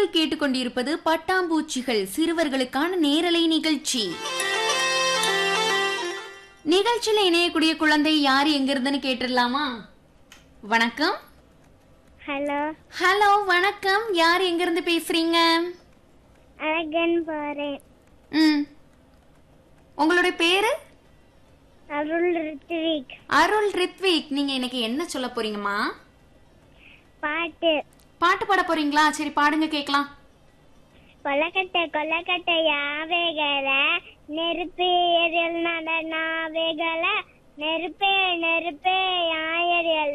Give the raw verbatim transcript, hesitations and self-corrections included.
நீங்கள் கேட்டுக்கொண்டிருப்பது பட்டாம்பூச்சிகள் சிறுவர்களுக்கான நேரலை நிகழ்ச்சி. நிகழ்ச்சியில இணையக்கூடிய குழந்தை யார் எங்க இருந்துன்னு கேட்டுடலாமா? வணக்கம். ஹலோ. ஹலோ வணக்கம். யார் எங்க இருந்து பேசுறீங்க? அழகன் போறேன். ம் உங்களுடைய பேரு? அருள் ரித்விக். அருள் ரித்விக். நீங்க இன்னைக்கு என்ன சொல்ல போறீங்கம்மா? பாட்டு. பாட்டு பாட போறீங்களா? சரி பாடுங்க கேக்கலாம். கொலக்கட்டை கொலக்கட்டை யாவைகள நெருப்பு எரில் நடனாவைகள நெருப்பே நெருப்பே யாயரியல